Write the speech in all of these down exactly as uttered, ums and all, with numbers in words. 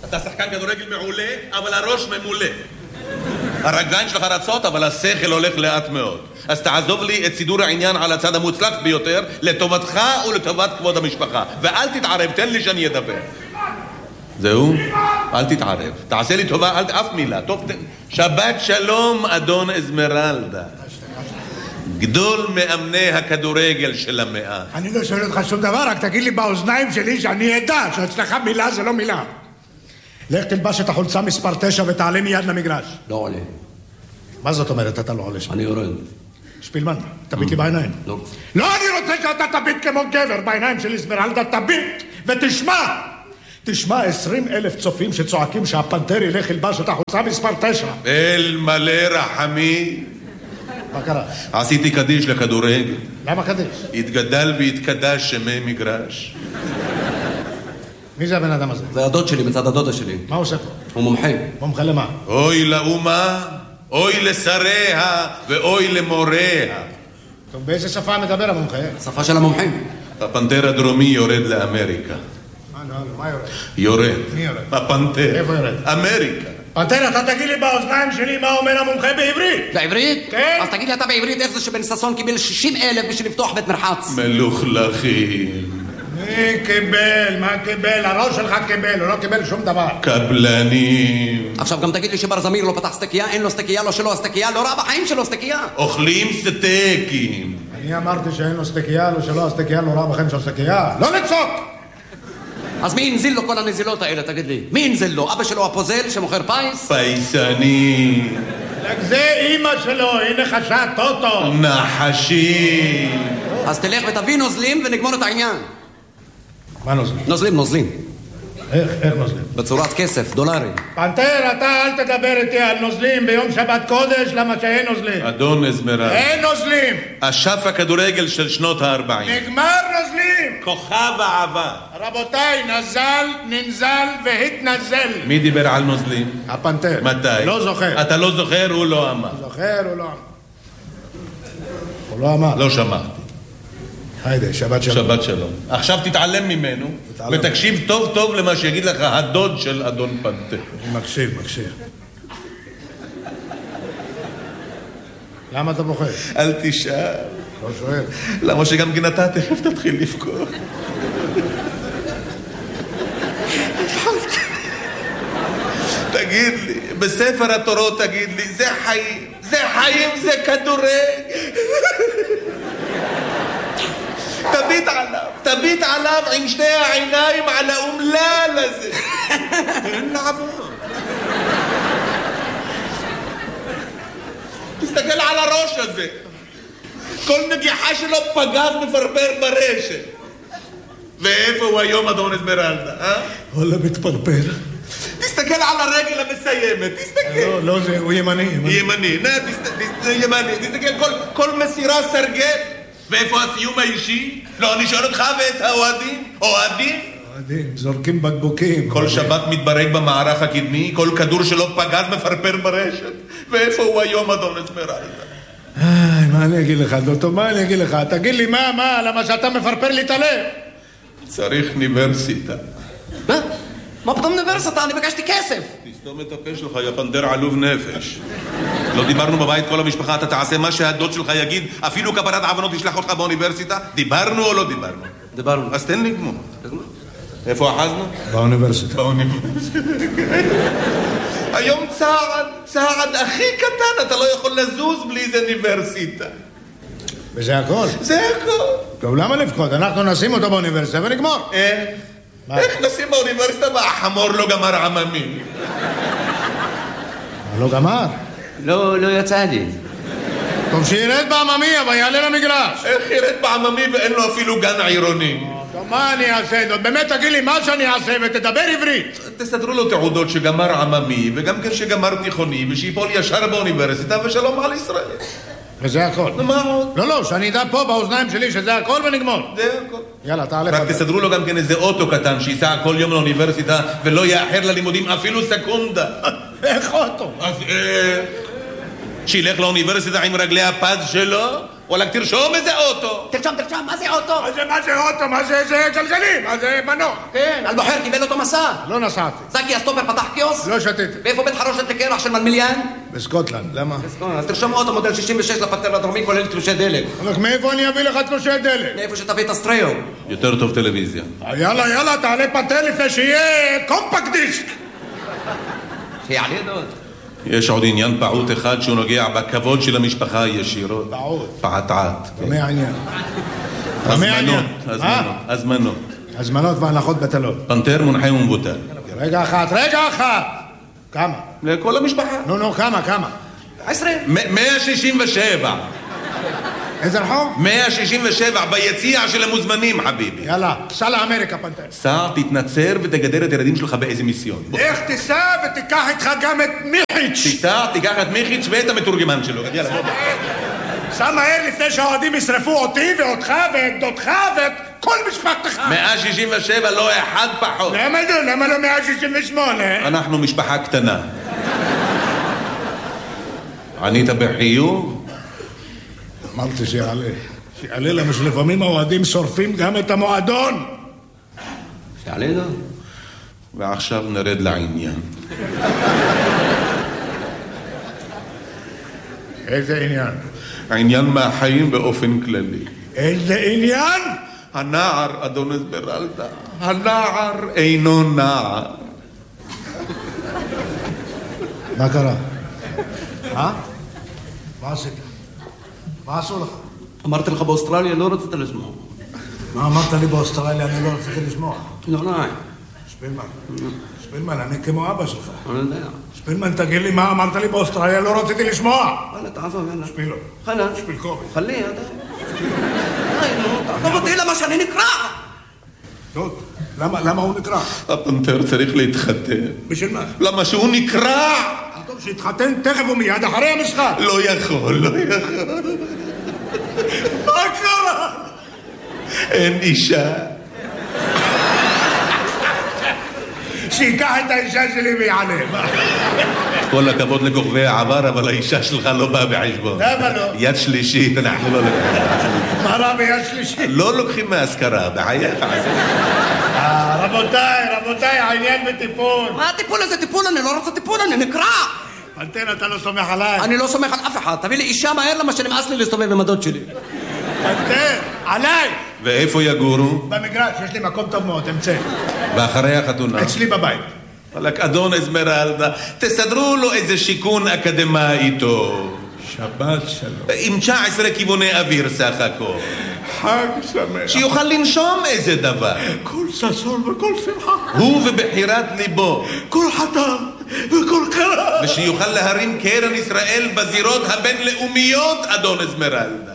אתה שחקן כדורגל מעולה, אבל הראש ממולא. הרגליים שלך רצות, אבל השכל הולך לאט מאוד. אז תעזוב לי את סידור העניין על הצד המוצלח ביותר, לטובתך ולטובת כבוד המשפחה. ואל תתערב, תן לי שאני אדבר. זהו? אל תתערב. תעשה לי טובה, אל אף מילה. טוב, שבת שלום, אדון אזמרלדה. גדול מאמני הכדורגל של המאה. אני לא שואל אותך שום דבר, רק תגיד לי באוזניים שלי שאני אדע שאצלך מילה זה לא מילה. לך תלבש את החולצה מספר תשע ותעלה מיד למגרש. לא עולה. מה זאת אומרת אתה לא עולה? אני יורד. שפילמן, תביט לי בעיניים. לא. לא, אני רוצה שאתה תביט כמו גבר בעיניים של אזמרלדה, תביט ותשמע. תשמע עשרים אלף צופים שצועקים שהפנתר ילך ילבש את החולצה מספר תשע. אל מלא רחמי. מה קרה? עשיתי קדיש לכדורגל. למה קדיש? התגדל והתקדש שמי מגרש. מי זה הבן אדם הזה? זה הדוד שלי מצד הדודה שלי. מה הוא עושה פה? הוא מומחה. מומחה למה? אוי לאומה, אוי לשריה ואוי למוריה. טוב, באיזה שפה מדבר המומחה? שפה של המומחים. הפנתר הדרומי יורד לאמריקה. מה, לא, מה יורד? יורד. מי יורד? הפנתר. איפה יורד? אמריקה. פנתר, אתה תגיד לי באוזניים שלי מה אומר המומחה בעברית. בעברית? כן. אז תגיד לי אתה בעברית איך זה שבן ששון קיבל שישים אלף בשביל לפתוח בית מרחץ. מלוכלכים. מי קיבל? מה קיבל? הראש שלך קיבל, הוא לא קיבל שום דבר. קבלנים. עכשיו גם תגיד לי שבר זמיר לא פתח סטקייה, אין לו סטקייה, לא שלו הסטקייה, לא רע בחיים שלו סטקייה. אוכלים סטייקים. אני אמרתי שאין לו סטקייה, לא שלו הסטקייה, לא רע בחיים של סטקייה. לא לצוק! אז מי ינזיל לו כל הנזילות האלה, תגיד לי? מי ינזיל לו? אבא שלו הפוזל שמוכר פייס? פייסני. רק זה אימא שלו, היא נחשה טוטו. נחשי. אז תלך ותביא נוזלים ונגמור את העניין. מה נוזלים? נוזלים, נוזלים. איך, איך נוזלים? בצורת כסף, דולרים. פנתר, אתה אל תדבר איתי על נוזלים ביום שבת קודש, למה שאין נוזלים. אדון אזמרלדה. אין נוזלים. אשף הכדורגל של שנות הארבעים. נגמר נוזלים. כוכב העבר. רבותיי, נזל, ננזל והתנזל. מי דיבר על נוזלים? הפנתר. מתי? לא זוכר. אתה לא זוכר, הוא לא אמר. זוכר, הוא לא אמר. הוא לא אמר. לא שמעתי. היידה, שבת שלום. שבת שלום. עכשיו תתעלם ממנו, ותקשיב טוב טוב למה שיגיד לך הדוד של אדון פנתר. אני מקשיב, מקשיב. למה אתה בוחר? אל תשאל. לא שואל. למה שגם כן אתה תכף תתחיל לבכור. תגיד לי, בספר התורות תגיד לי, זה חיים, זה חיים, זה כדורגל. תביט עליו, תביט עליו עם שתי העיניים על האומלל הזה. אין לעבור. תסתכל על הראש הזה. כל נגיחה שלו פגז מפרפר ברשת. ואיפה הוא היום אדון אזמרלדה, אה? וואלה מתפרפר. תסתכל על הרגל המסיימת, תסתכל. לא, לא זה, הוא ימני. ימני, נה, ימני, תסתכל, כל מסירה סרגל. ואיפה הסיום האישי? לא, אני שואל אותך ואת האוהדים. אוהדים? אוהדים, זורקים בקבוקים. כל שבת מתברג במערך הקדמי, כל כדור שלו פגז מפרפר ברשת. ואיפה הוא היום אדון אזמרלדה? איי, מה אני אגיד לך, דוטו, מה אני אגיד לך? תגיד לי, מה, מה, למה שאתה מפרפר לי את הלב? צריך אוניברסיטה. מה? מה פתאום אוניברסיטה? אני ביקשתי כסף. תסתום את הפה שלך, יא פנתר עלוב נפש. לא דיברנו בבית כל המשפחה, אתה תעשה מה שהדוד שלך יגיד, אפילו כפרת עוונות ישלח אותך באוניברסיטה? דיברנו או לא דיברנו? דיברנו. אז תן לי גמור. איפה אחזנו? באוניברסיטה. באוניברסיטה. היום צעד, צעד הכי קטן, אתה לא יכול לזוז בלי איזה אוניברסיטה. וזה הכל? זה הכל. טוב, למה לבכות? אנחנו נשים אותו באוניברסיטה ונגמור. איך? איך נשים באוניברסיטה והחמור לא גמר עממי? לא גמר? לא, לא יצא לי. טוב, שירד בעממי, אבל יעלה למגרש. איך ירד בעממי ואין לו אפילו גן עירוני? טוב, מה אני אעשה? באמת תגיד לי מה שאני אעשה ותדבר עברית. תסדרו לו תעודות שגמר עממי וגם כן שגמר תיכוני ושיפול ישר באוניברסיטה ושלום על ישראל. וזה הכל. מה עוד? לא, לא, שאני אדע פה באוזניים שלי שזה הכל ונגמור. זה הכל. יאללה, תעלה. רק תסדרו לו גם כן איזה אוטו קטן שייסע כל יום לאוניברסיטה ולא יאחר ללימודים אפילו סקונדה. איך אוטו? אז איך? שילך לאוניברסיטה עם רגלי הפז שלו וואלכ, תרשום איזה אוטו. תרשם, תרשם, מה זה אוטו? מה זה, מה זה אוטו? מה זה, זה גלגלים? מה זה מנוע? כן, אלבוחר קיבל אותו מסע. לא נסעתי. זקי הסטופר פתח קיוסק? לא שתיתי. ואיפה בית חרושת לקרח של מלמיליאן? בסקוטלנד, למה? אז תרשום אוטו מודל שישים ושש לפנתר הדרומי כולל תלושי דלק. אבל מאיפה אני אביא לך תלושי דלק? מאיפה שתביא את הסטריאו. יותר טוב טלוויזיה. יאללה, יאללה, תעלה פנתר לפני שיהיה קומפקט דיסק. שיעלה דוד. יש עוד עניין פעוט אחד שהוא נוגע בכבוד של המשפחה ישירות. פעוט? פעטעת. מה העניין? הזמנות, הזמנות, הזמנות. הזמנות והנחות בטלות. פנתר מונחה ומבוטל. רגע אחת, רגע אחת! כמה? לכל המשפחה. נו, נו, כמה, כמה? עשרים. מאה שישים ושבע. איזה רחוב? מאה שישים ושבע, ביציע של המוזמנים, חביבי. יאללה, סע לאמריקה, פנתר. סע, תתנצר ותגדר את הילדים שלך באיזה מיסיון. איך תיסע ותיקח איתך גם את מיכיץ'. תיסע, תיקח את מיכיץ' ואת המתורגמן שלו. יאללה, בוא. סע מהר לפני שהאוהדים ישרפו אותי ואותך ואת דודך ואת כל משפחתך. מאה שישים ושבע, לא אחד פחות. למה לא? למה לא מאה שישים ושמונה? אנחנו משפחה קטנה. ענית בחיוב? אמרתי שיעלה. שיעלה למה שלפעמים האוהדים שורפים גם את המועדון. שיעלה דוד. ועכשיו נרד לעניין. איזה עניין? העניין מהחיים באופן כללי. איזה עניין? הנער, אדון אסמרלדה, הנער אינו נער. מה קרה? אה? מה עשית? מה עשו לך? אמרתי לך באוסטרליה, לא רצית לשמוע. מה אמרת לי באוסטרליה? אני לא רציתי לשמוע. לא, לא. שפילמן, שפילמן, אני כמו אבא שלך. אני יודע. שפילמן, תגיד לי מה אמרת לי באוסטרליה, לא רציתי לשמוע. יאללה, תעזוב, יאללה. שפילו. חלה. שפילקובי. חלי, יאללה. תעזוב אותי למה שאני נקרע. טוב, למה, למה הוא נקרע? הפנתר צריך להתחתן. בשביל מה? למה שהוא נקרע? טוב, שיתחתן תכף ומיד אחרי המשחק. לא יכול, לא יכול. מה קרה? אין אישה. שיקח את האישה שלי ויעלה. כל הכבוד לכוכבי העבר, אבל האישה שלך לא באה בחשבון. למה לא? יד שלישית, אנחנו לא לוקחים. מה רע ביד שלישית? לא לוקחים מהשכרה, בחייך. רבותיי, רבותיי, העניין בטיפול. מה הטיפול הזה? טיפול? אני לא רוצה טיפול, אני נקרע. פנתר, אתה לא סומך עליי. אני לא סומך על אף אחד. תביא לי אישה מהר למה שנמאס לי להסתובב עם הדוד שלי. פנתר, עליי. ואיפה יגורו? במגרש, יש לי מקום טוב מאוד, אמצא. ואחרי החתונה? אצלי בבית. וואלק, אדון אסמרלדה, תסדרו לו איזה שיכון אקדמאי טוב. שבת שלום. עם תשע עשרה כיווני אוויר סך הכל. חג שמח. שיוכל לנשום איזה דבר. כל ששון וכל שמחה. הוא ובחירת ליבו. כל חתר וכל קרא. ושיוכל להרים קרן ישראל בזירות הבינלאומיות, אדון אסמרלדה.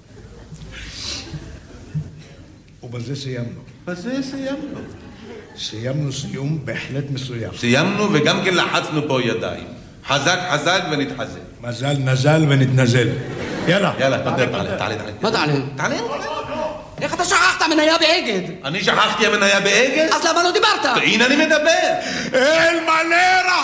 ובזה סיימנו. בזה סיימנו. סיימנו סיום בהחלט מסוים. סיימנו וגם כן לחצנו פה ידיים. חזק חזק ונתחזק. מזל נזל ונתנזל. יאללה. יאללה, תעלה, תעלה, תעלה. מה תעלה? תעלה. איך אתה שכחת מניה באגד? אני שכחתי המניה באגד? אז למה לא דיברת? הנה אני מדבר. אלמלא